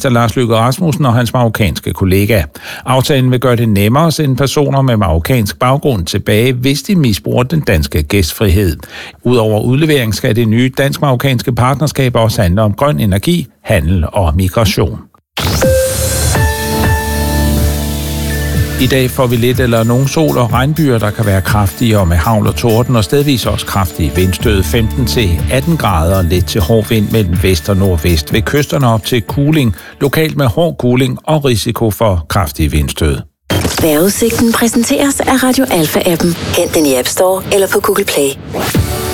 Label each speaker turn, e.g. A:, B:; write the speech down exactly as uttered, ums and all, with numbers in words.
A: minister Lars Løkke Rasmussen og hans marokkanske kollega. Aftalen vil gøre det nemmere at sende personer med marokkansk baggrund tilbage, hvis de misbruger den danske gæstfrihed. Udover udlevering skal det nye dansk-marokkanske partnerskab også handle om grøn energi, handel og migration. I dag får vi lidt eller nogen sol og regnbyer, der kan være kraftige og med hagl og torden, og stedvis også kraftige vindstød femten til atten grader, lidt til hård vind mellem vest og nordvest. Ved kysterne op til kuling, lokalt med hård kuling og risiko for kraftige vindstød.
B: Vejrudsigten præsenteres af Radio Alfa-appen. Hent den i App Store eller på Google Play.